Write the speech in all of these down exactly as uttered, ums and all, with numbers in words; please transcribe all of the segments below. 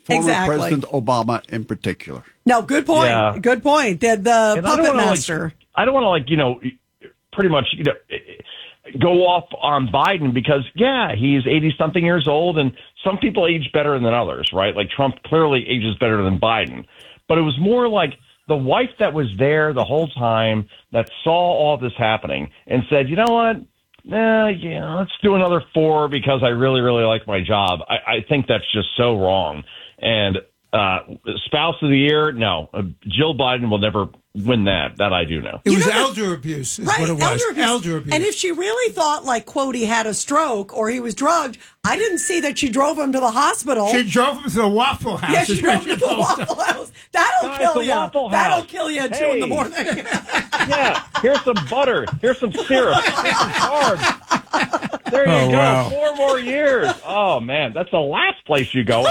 former exactly. President Obama in particular. No, good point. Yeah. Good point. The, the And puppet I don't wanna, master. Like, I don't want to, like, you know, pretty much, you know, go off on Biden because, yeah, he's eighty-something years old, and some people age better than others, right? Like, Trump clearly ages better than Biden. But it was more like the wife that was there the whole time that saw all this happening and said, you know what? Nah, yeah, let's do another four because I really, really like my job. I, I think that's just so wrong. And uh, spouse of the year, no. Uh, Jill Biden will never win that. That I do know. It You was know, elder abuse is Right, what it was. elder abuse. Elder abuse. And if she really thought, like, quote, he had a stroke or he was drugged, I didn't see that she drove him to the hospital. She drove him to the Waffle House. Yeah, she drove him to the Waffle House. That'll Guys, kill the you. Waffle That'll House. kill you at two Hey. in the morning. Yeah, here's some butter. Here's some syrup. Here's some carbs. There you Oh, go. wow. Four more years. Oh, man. That's the last place you go.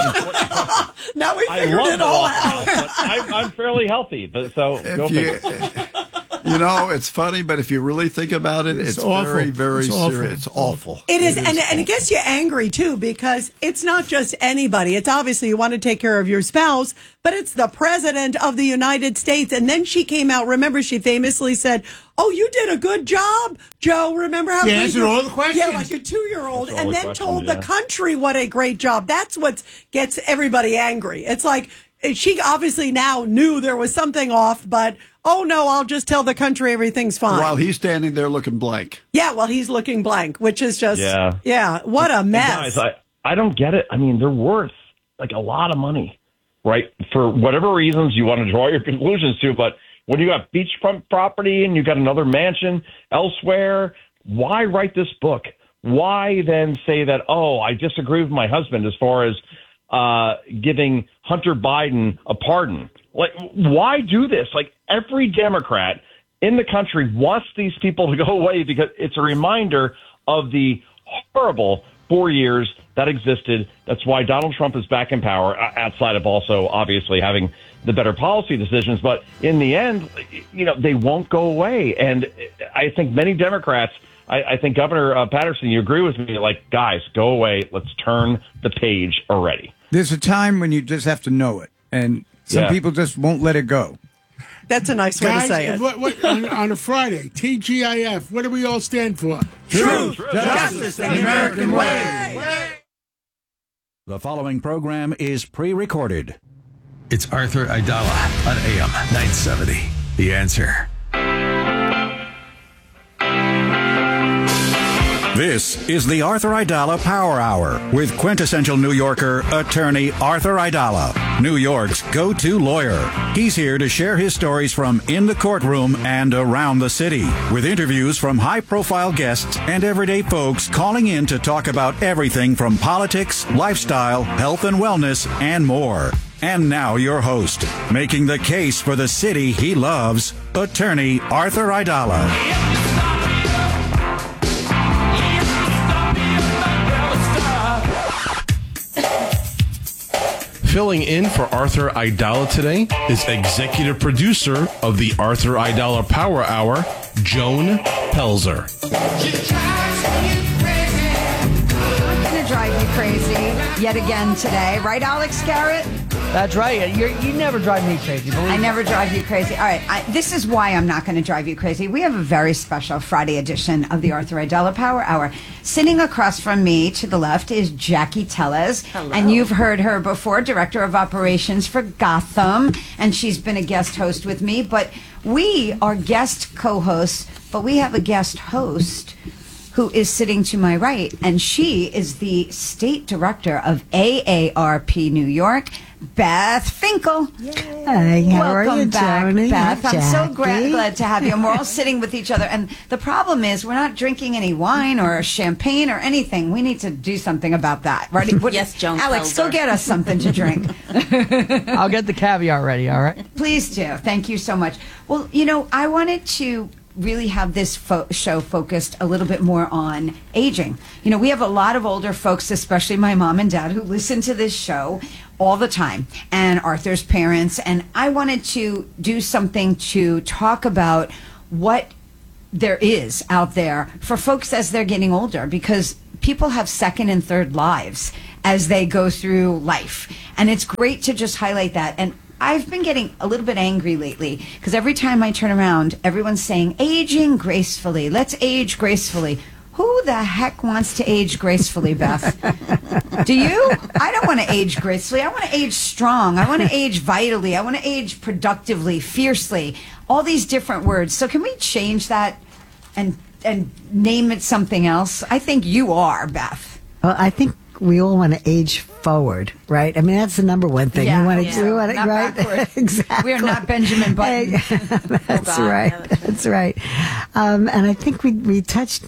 Now we I figured love it the all Waffle out. House, but I'm, I'm fairly healthy. But, so go If you, figure. you know, it's funny, but if you really think about it, it's, It's awful. very, very It's awful. serious. It's awful. It is, and, and it gets you angry, too, because it's not just anybody. It's obviously you want to take care of your spouse, but it's the president of the United States. And then she came out, remember, she famously said, oh, you did a good job, Joe. Remember how She great answered you- all the questions. Yeah, like a two-year-old. Answered all And the then questions, told yeah. the country what a great job. That's what gets everybody angry. It's like she obviously now knew there was something off, but, oh, no, I'll just tell the country everything's fine. While he's standing there looking blank. Yeah, well, he's looking blank, which is just, Yeah. yeah, what a mess. Guys, I, I don't get it. I mean, they're worth like a lot of money, right? For whatever reasons you want to draw your conclusions to. But when you got beachfront property and you got another mansion elsewhere, why write this book? Why then say that, oh, I disagree with my husband as far as uh, giving Hunter Biden a pardon? Like, why do this? Like, every Democrat in the country wants these people to go away because it's a reminder of the horrible four years that existed. That's why Donald Trump is back in power, outside of also obviously having the better policy decisions. But in the end, you know, they won't go away. And I think many Democrats, I, I think Governor uh, Patterson, you agree with me, like, guys, go away. Let's turn the page already. There's a time when you just have to know it. And some Yeah. people just won't let it go. That's a nice way Guys, to say it. What, what, on, on a Friday, T G I F, what do we all stand for? Truth, justice, and the American way. The following program is pre-recorded. It's Arthur Aidala on A M nine seventy. The Answer. This is the Arthur Aidala Power Hour with quintessential New Yorker, attorney Arthur Aidala, New York's go-to lawyer. He's here to share his stories from in the courtroom and around the city, with interviews from high-profile guests and everyday folks calling in to talk about everything from politics, lifestyle, health and wellness, and more. And now your host, making the case for the city he loves, attorney Arthur Aidala. Filling in for Arthur Aidala today is executive producer of the Arthur Aidala Power Hour, Joan Pelzer. I'm going to drive you crazy yet again today. Right, Alex Garrett? That's right. You're, you never drive me crazy. Believe I me. never drive you crazy. All right. I, this is why I'm not going to drive you crazy. We have a very special Friday edition of the Arthur Aidala Power Hour. Sitting across from me to the left is Jackie Tellez. Hello. And you've heard her before, Director of Operations for Gotham. And she's been a guest host with me. But we are guest co-hosts, but we have a guest host who is sitting to my right. And she is the State Director of A A R P New York, Beth Finkel. Hi, how Welcome are you, back, Tony? Beth. I'm so gra- Jackie. glad to have you. And we're all sitting with each other. And the problem is, we're not drinking any wine or champagne or anything. We need to do something about that, right? What- Yes, Joan Alex, Felder. go get us something to drink. I'll get the caviar ready, all right? Please do. Thank you so much. Well, you know, I wanted to really have this fo- show focused a little bit more on aging. You know, we have a lot of older folks, especially my mom and dad, who listen to this show all the time, and Arthur's parents. And I wanted to do something to talk about what there is out there for folks as they're getting older, because people have second and third lives as they go through life. And it's great to just highlight that. And I've been getting a little bit angry lately because every time I turn around, everyone's saying, aging gracefully. Let's age gracefully. Who the heck wants to age gracefully, Beth? Do you? I don't want to age gracefully. I want to age strong. I want to age vitally. I want to age productively, fiercely. All these different words. So can we change that and and name it something else? I think you are, Beth. Well, I think we all want to age forward, right? I mean, that's the number one thing. Yeah, we want to, yeah. we want to, Not right? backwards. Exactly. We are not Benjamin Button. That's Oh, right. God. That's right. Um, and I think we we touched.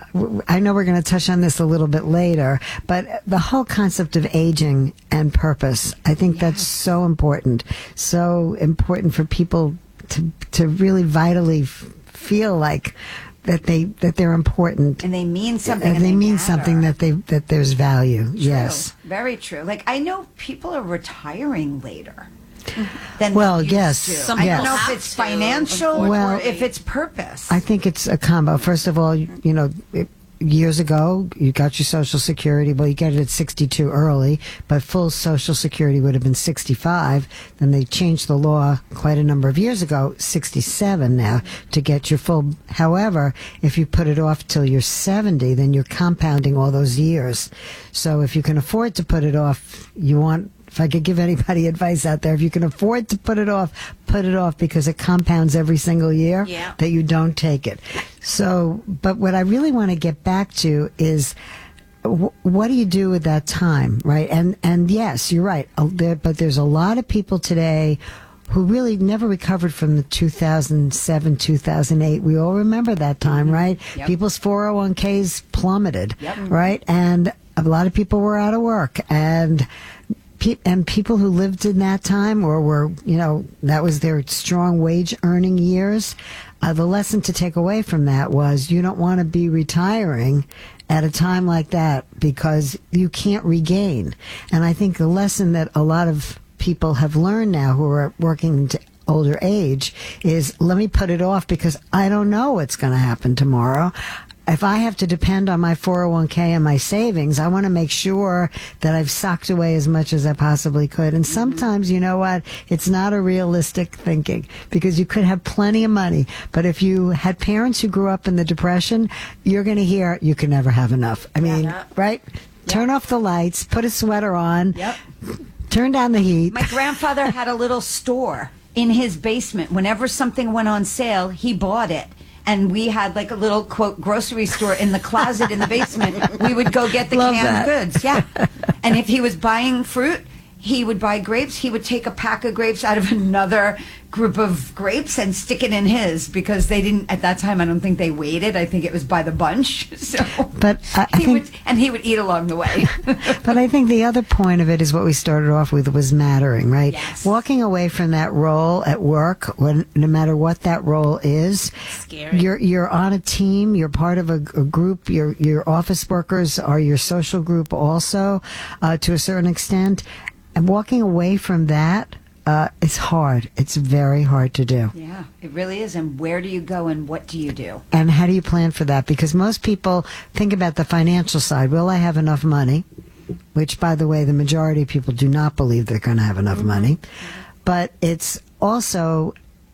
I know we're going to touch on this a little bit later, but the whole concept of aging and purpose, I think that's so important. So important for people to to really vitally f- feel like that they that they're important And they mean something. and and they, they mean matter. something that they that there's value. Yes. Very true. Like, I know people are retiring later than Well, they used yes. to. Some I don't people know if have it's to, financial Well, or if it's purpose. I think it's a combo. First of all, you know, it, years ago, you got your Social Security. Well, you get it at sixty-two early, but full Social Security would have been sixty-five. Then they changed the law quite a number of years ago, sixty-seven now, to get your full. However, if you put it off till you're seventy, then you're compounding all those years. So if you can afford to put it off, you want. If I could give anybody advice out there, if you can afford to put it off, put it off because it compounds every single year Yeah. that you don't take it. So, but what I really want to get back to is wh- what do you do with that time, right? And and yes, you're right. Uh, there, but there's a lot of people today who really never recovered from the two thousand seven, two thousand eight. We all remember that time, right? Yep. People's four oh one k's plummeted, Yep. right? And a lot of people were out of work. And Pe- and people who lived in that time or were, you know, that was their strong wage earning years. Uh, the lesson to take away from that was you don't want to be retiring at a time like that because you can't regain. And I think the lesson that a lot of people have learned now who are working to older age is let me put it off because I don't know what's going to happen tomorrow. If I have to depend on my four oh one k and my savings, I want to make sure that I've socked away as much as I possibly could. And sometimes, you know what? It's not a realistic thinking because you could have plenty of money. But if you had parents who grew up in the Depression, you're going to hear you can never have enough. I mean, Yeah. right? Turn off the lights, put a sweater on, Yep. turn down the heat. My grandfather had a little store in his basement. Whenever something went on sale, he bought it. And we had like a little, quote, grocery store in the closet in the basement. We would go get the Love canned that. goods. Yeah. And if he was buying fruit, he would buy grapes. He would take a pack of grapes out of another group of grapes and stick it in his because they didn't, at that time, I don't think they weighed it. I think it was by the bunch. So But I, I he think would, and he would eat along the way. But I think the other point of it is what we started off with was mattering, right? Yes. Walking away from that role at work, when, no matter what that role is, Scary. you're you're on a team, you're part of a, a group, your your office workers are your social group also, uh, to a certain extent. And walking away from that, uh, it's hard. It's very hard to do. Yeah, it really is. And where do you go and what do you do? And how do you plan for that? Because most people think about the financial side. Will I have enough money? Which, by the way, the majority of people do not believe they're going to have enough money. But it's also,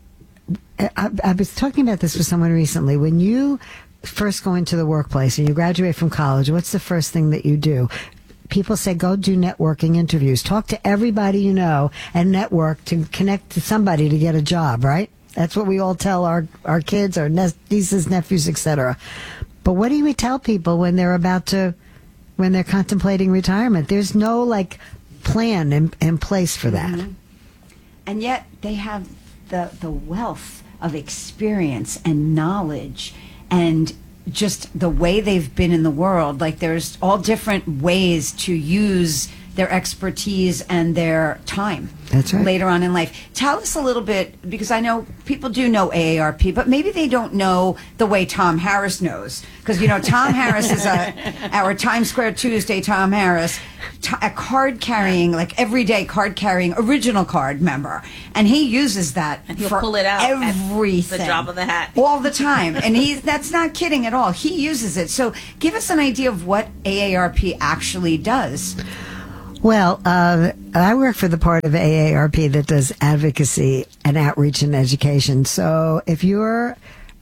I, I was talking about this with someone recently. When you first go into the workplace and you graduate from college, what's the first thing that you do? People say go do networking interviews. Talk to everybody you know and network to connect to somebody to get a job, right? That's what we all tell our, our kids, our ne- nieces, nephews, et cetera. But what do we tell people when they're about to, when they're contemplating retirement? There's no like plan in, in place for that. Mm-hmm. And yet they have the the wealth of experience and knowledge and just the way they've been in the world. Like there's all different ways to use their expertise and their time. That's right. Later on in life. Tell us a little bit, because I know people do know A A R P, but maybe they don't know the way Tom Harris knows. Because, you know, Tom Harris is a, our Times Square Tuesday Tom Harris, t- a card-carrying, like everyday card-carrying, original card member. And he uses that And he'll for pull it out at everything. the drop of the hat. All the time. And he that's not kidding at all. He uses it. So give us an idea of what A A R P actually does. Well, uh, I work for the part of A A R P that does advocacy and outreach and education. So if you're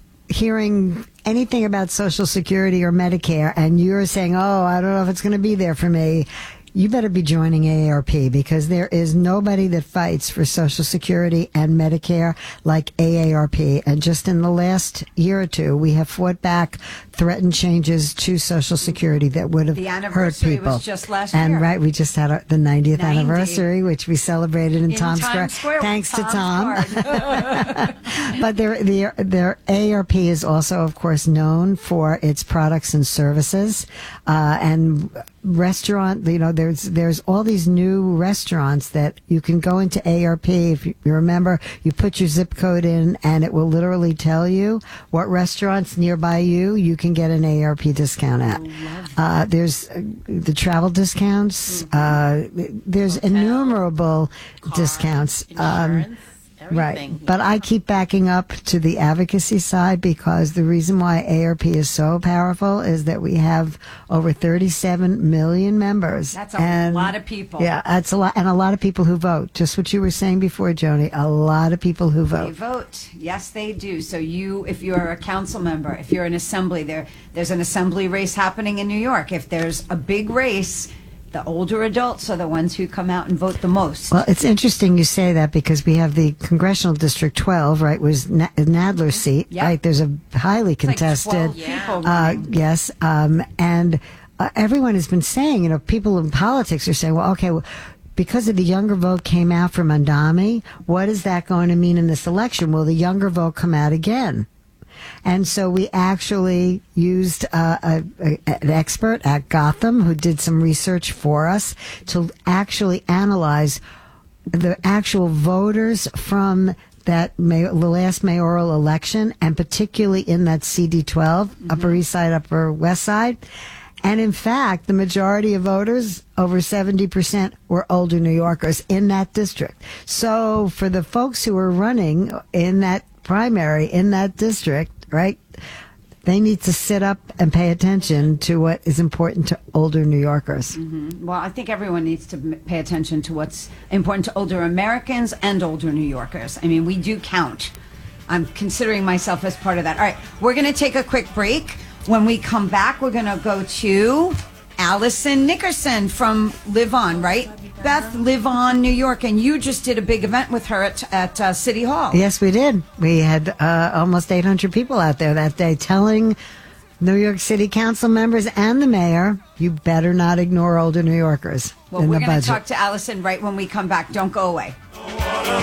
hearing anything about Social Security or Medicare and you're saying, oh, I don't know if it's going to be there for me, you better be joining A A R P, because there is nobody that fights for Social Security and Medicare like A A R P. And just in the last year or two, we have fought back threatened changes to Social Security that would have The hurt anniversary people. was just last and year. right, we just had our, the ninetieth ninety. anniversary, which we celebrated in, In Times Times Square with Thanks to Tom's Tom. But their their their A A R P is also, of course, known for its products and services, uh, and restaurant. You know, there's there's all these new restaurants that you can go into A A R P. If you, you remember, you put your zip code in, and it will literally tell you what restaurants nearby you you can get an A A R P discount at. Uh, there's uh, the travel discounts. Uh, there's innumerable discounts. Um, Right. But I keep backing up to the advocacy side, because the reason why A A R P is so powerful is that we have over thirty-seven million members. That's a and, lot of people. Yeah, that's a lot. And a lot of people who vote. Just what you were saying before, Joni. A lot of people who They vote. vote. Yes, they do. So you, if you're a council member, if you're an assembly, there, there's an assembly race happening in New York. If there's a big race, the older adults are the ones who come out and vote the most. Well, it's interesting you say that, because we have the Congressional District twelve, right, was Na- Nadler's seat, Yep. right? There's a highly It's like contested. twelve people Uh, running. yes, um, and uh, everyone has been saying, you know, people in politics are saying, well, okay, well, because of the younger vote came out for Mandami, what is that going to mean in this election? Will the younger vote come out again? And so we actually used uh, a, a, an expert at Gotham who did some research for us to actually analyze the actual voters from that may, the last mayoral election, and particularly in that C D twelve, mm-hmm. Upper East Side, Upper West Side. And in fact, the majority of voters, over seventy percent, were older New Yorkers in that district. So for the folks who are running in that primary, in that district, right, they need to sit up and pay attention to what is important to older New Yorkers. Mm-hmm. Well, I think everyone needs to m- pay attention to what's important to older Americans and older New Yorkers. I mean, we do count. I'm considering myself as part of that. All right, we're going to take a quick break. When we come back, we're going to go to Allison Nickerson from Live On, right? Beth, Live On, New York, and you just did a big event with her at, at uh, City Hall. Yes, we did. We had uh, almost eight hundred people out there that day telling New York City Council members and the mayor, you better not ignore older New Yorkers Well, in we're the going budget. to talk to Allison right when we come back. Don't go away.